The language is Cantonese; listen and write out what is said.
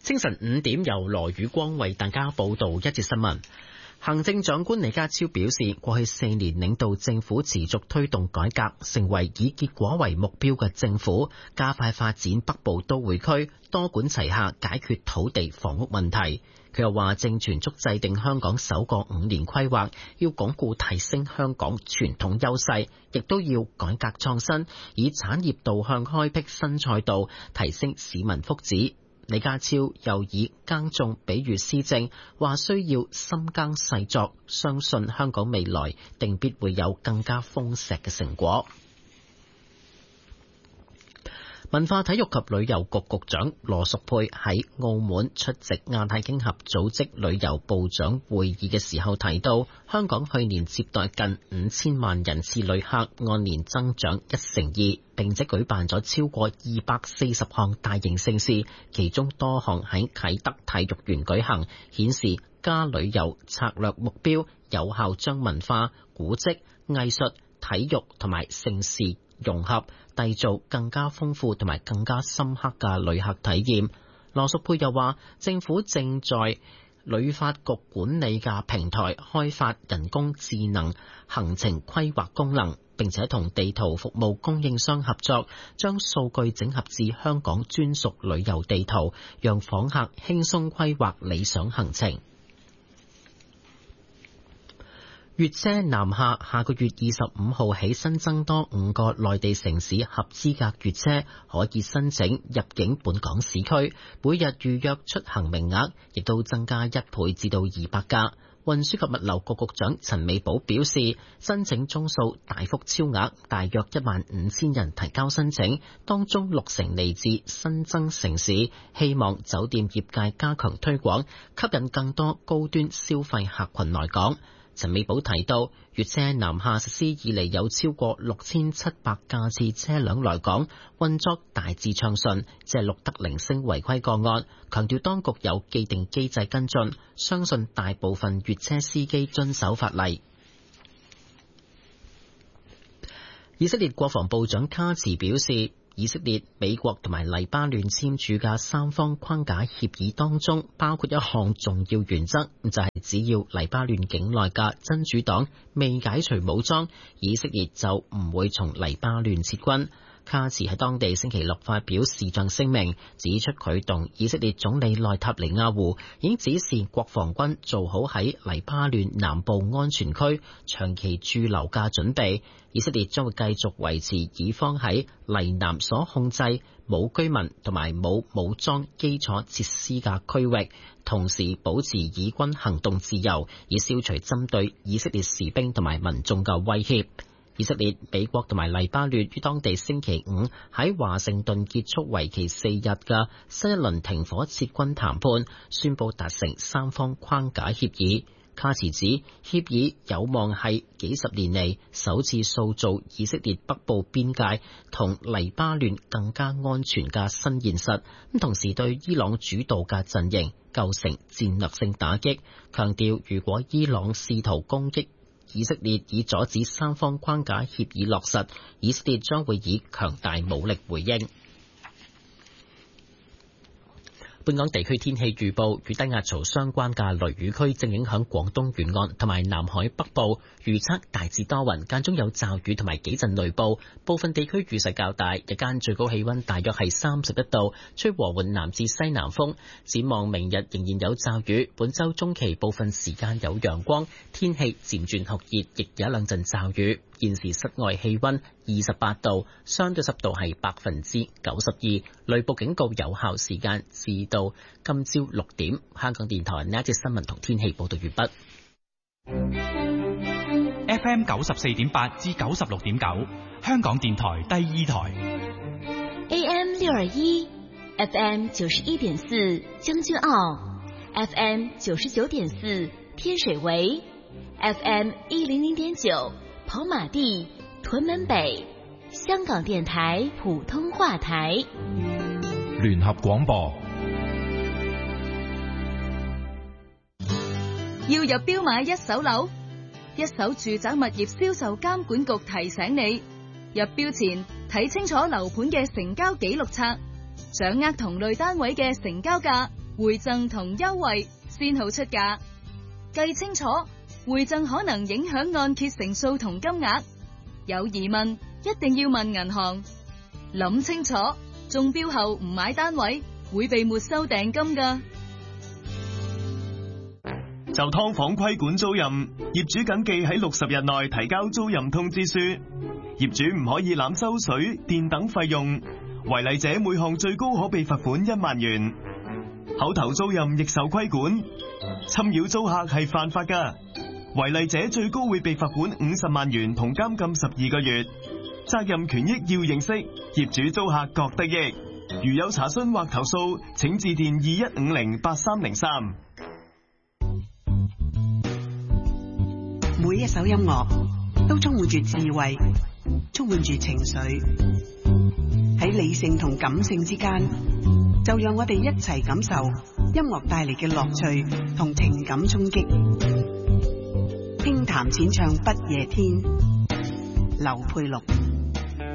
清晨5點由羅宇光為大家報道一節新聞。行政長官李家超表示，過去4年領導政府持續推動改革，成為以結果為目標嘅政府，加快發展北部都會區，多管齊下解決土地房屋問題。佢又話正全速制定香港首個5年規劃，要鞏固提升香港傳統優勢，亦都要改革創新，以產業導向開闢新賽道，提升市民福祉。李家超又以耕種比喻施政，話需要深耕細作，相信香港未來定必會有更加豐碩嘅成果。文化體育及旅遊局局長羅淑佩喺澳門出席亞太經合組織旅遊部長會議嘅時候提到，香港去年接待近5000萬人次旅客，按年增長1成2，並且舉辦咗超過240項大型盛事，其中多項喺啟德體育園舉行，顯示加旅遊策略目標有效將文化、古蹟、藝術、體育同埋盛事融合，締造更加豐富同埋更加深刻嘅旅客體驗。羅淑佩又話，政府正在旅發局管理嘅平台開發人工智能行程規劃功能，並且同地圖服務供應商合作，將數據整合至香港專屬旅遊地圖，讓訪客輕鬆規劃理想行程。粵車南下下個月25號起新增多5個內地城市合資格粵車可以申請入境本港市區，每日預約出行名額亦都增加1倍至到200架。運輸及物流局局長陳美寶表示，申請宗數大幅超額，大約15000人提交申請，當中60%嚟自新增城市，希望酒店業界加強推廣，吸引更多高端消費客群來港。陳美寶提到，粵車南下實施以嚟有超過6700架次車輛來港，運作大致暢順，只係錄得零星違規個案。強調當局有既定機制跟進，相信大部分粵車司機遵守法例。以色列國防部長卡茨表示，以色列、美國同埋黎巴嫩簽署嘅3方框架協議當中，包括一項重要原則，就係只要黎巴嫩境內嘅真主黨未解除武裝，以色列就唔會從黎巴嫩撤軍。卡茨喺當地星期六發表視像聲明，指出佢同以色列總理內塔尼亞胡已經指示國防軍做好喺黎巴嫩南部安全區長期駐留嘅準備。以色列將會繼續維持以方喺黎南所控制冇居民同埋冇武裝基礎設施嘅區域，同時保持以軍行動自由，以消除針對以色列士兵同埋民眾嘅威脅。以色列、美國同埋黎巴嫩於當地星期5喺華盛頓結束為期4日嘅新一輪停火撤軍談判，宣布達成3方框架協議。卡茨指協議有望係幾十年嚟首次塑造以色列北部邊界同黎巴嫩更加安全嘅新現實，同時對伊朗主導嘅陣營構成戰略性打擊，強調如果伊朗試圖攻擊以色列以阻止3方框架協議落實，以色列將會以強大武力回應。本港地區天氣預報，與低壓槽相關嘅雷雨區正影響廣東沿岸同埋南海北部，預測大致多雲，間中有驟雨同埋幾陣雷暴，部分地區雨勢較大，日間最高氣溫大約係31度，吹和緩南至西南風。展望明日仍然有驟雨，本週中期部分時間有陽光，天氣漸轉酷熱，亦有一兩陣驟雨。現時室外氣溫28度，相對濕度係92%，雷暴警告有效時間至到今朝6點。香港電台呢一節新聞同天氣報道完畢。 FM 94.8至96.9，香港電台第二台。 AM 621 FM 91.4將軍澳 FM 99.4天水圍 FM 100.9跑馬地屯門北，香港電台普通話台。 聯合廣播。 要入標買一手樓，一手住宅物業銷售監管局提醒你，入標前睇清楚樓盤嘅成交記錄冊，掌握同類單位嘅成交價， 回贈同優惠先好出價。計清楚，回贈可能影響按揭成數同金額。有疑問一定要問銀行。諗清楚，中標後唔買單位會被沒收訂金㗎。 就劏房規管租賃，業主謹記喺60日內提交租賃通知書。業主唔可以濫收水電等費用，違例者每項最高可被罰款1萬元。口頭租賃亦受規管，侵擾租客係犯法㗎，違例者最高會被罰款50萬元同監禁12個月。責任權益要認識，業主租客各得益。如有查詢或投訴，請致電21508303。 每一首音樂都充滿住智慧，充滿住情緒。喺理性同感性之間，就讓我哋一齊感受音樂帶嚟嘅樂趣同情感衝擊。輕彈淺唱不夜天，劉佩祿。